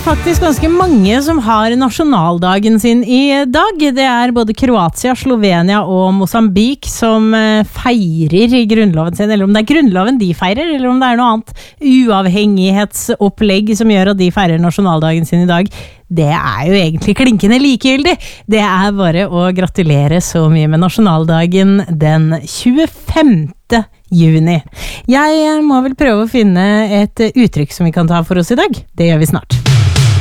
faktisk ganske mange som har nasjonaldagen sin i dag. Det både Kroatia, Slovenia og Mosambik som feirer grunnloven sin, eller om det grunnloven de feirer, eller om det noe annet uavhengighetsopplegg som gjør at de feirer nasjonaldagen sin i dag. Det jo egentlig klinkende likegyldig. Det bare å gratulere så mye med nasjonaldagen den 25. juni. Jeg må vel prøve å finne et uttrykk som vi kan ta for oss i dag. Det gjør vi snart.